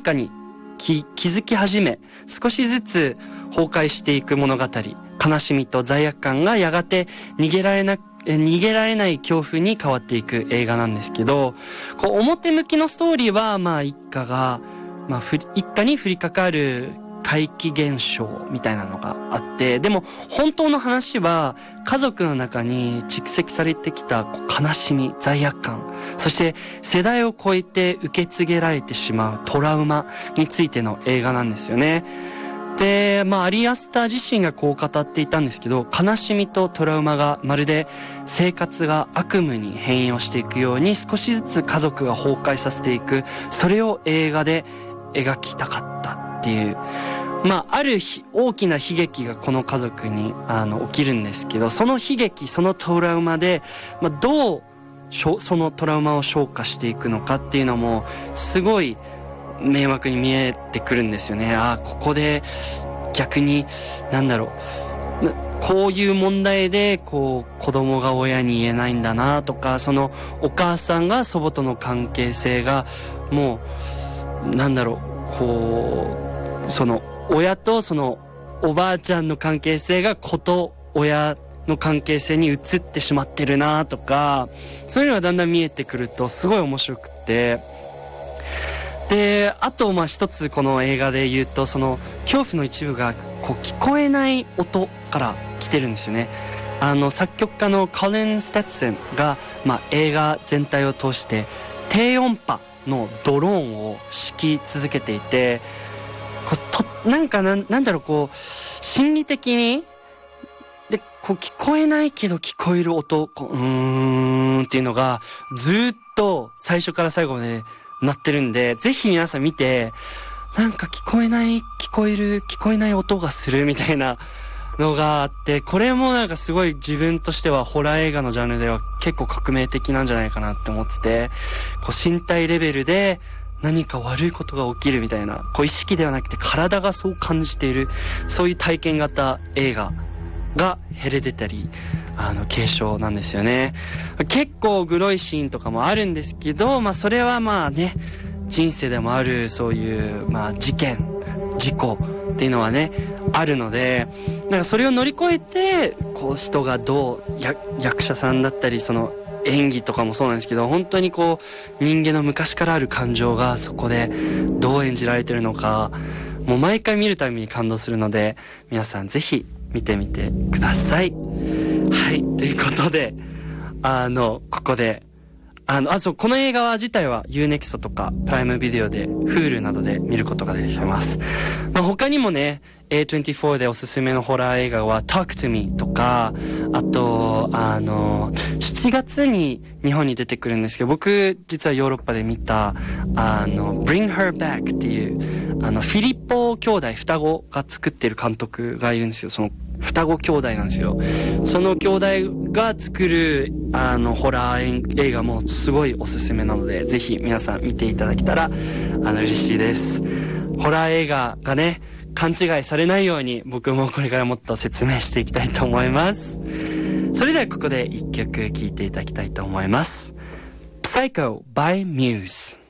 かに気づき始め、少しずつ崩壊していく物語、悲しみと罪悪感がやがて逃げられない恐怖に変わっていく映画なんですけど、こう表向きのストーリーは一家に降りかかる怪奇現象みたいなのがあって、でも本当の話は家族の中に蓄積されてきた悲しみ、罪悪感、そして世代を超えて受け継げられてしまうトラウマについての映画なんですよね。で、アリアスター自身がこう語っていたんですけど、悲しみとトラウマがまるで生活が悪夢に変容していくように少しずつ家族が崩壊させていく、それを映画で描きたかったっていう、ある大きな悲劇がこの家族に起きるんですけど、その悲劇、そのトラウマで、どうそのトラウマを消化していくのかっていうのもすごい迷惑に見えてくるんですよね。ここで逆にこういう問題で子供が親に言えないんだなとか、そのお母さんが祖母との関係性がもうその親とそのおばあちゃんの関係性が子と親の関係性に移ってしまってるなとか、そういうのがだんだん見えてくるとすごい面白くて、で、あと一つこの映画で言うと、その恐怖の一部が聞こえない音から来てるんですよね。作曲家のコリン・ステッツェンが、映画全体を通して低音波のドローンを敷き続けていて、心理的にで聞こえないけど聞こえる音、っていうのがずっと最初から最後までなってるんで、ぜひ皆さん見て、聞こえない、聞こえない音がするみたいなのがあって、これもすごい自分としてはホラー映画のジャンルでは結構革命的なんじゃないかなって思ってて、身体レベルで何か悪いことが起きるみたいな、意識ではなくて体がそう感じている、そういう体験型映画がヘレデタリー継承なんですよね。結構グロいシーンとかもあるんですけど、それは人生でもあるそういう事故っていうのはねあるので、それを乗り越えて人が役者さんだったりその演技とかもそうなんですけど、本当に人間の昔からある感情がそこでどう演じられてるのか、もう毎回見るたびに感動するので、皆さんぜひ見てみてください。はい、ということでここでこの映画自体は Unext とかプライムビデオで Hulu などで見ることができます。他にもね A24 でおすすめのホラー映画は Talk to Me とか、あと7月に日本に出てくるんですけど、僕実はヨーロッパで見たBring Her Back っていうフィリポ兄弟双子が作ってる監督がいるんですよ。その双子兄弟なんですよ。その兄弟が作るホラー映画もすごいおすすめなので、ぜひ皆さん見ていただけたら嬉しいです。ホラー映画がね勘違いされないように、僕もこれからもっと説明していきたいと思います。それではここで一曲聴いていただきたいと思います。Psycho by Muse。